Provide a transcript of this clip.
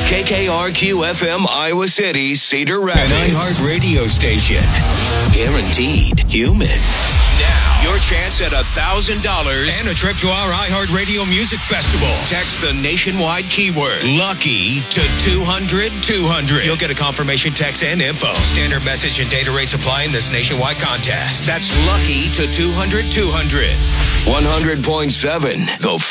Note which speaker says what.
Speaker 1: KKRQ-FM Iowa City, Cedar Rapids.
Speaker 2: An iHeart radio station.
Speaker 1: Guaranteed human. Now, your chance at $1,000
Speaker 2: And a trip to our iHeart Radio Music Festival.
Speaker 1: Text the nationwide keyword
Speaker 2: Lucky to 200-200. You'll get a confirmation text and info. Standard message and data rates apply in this nationwide contest.
Speaker 1: That's Lucky to 200-200. 100.7, the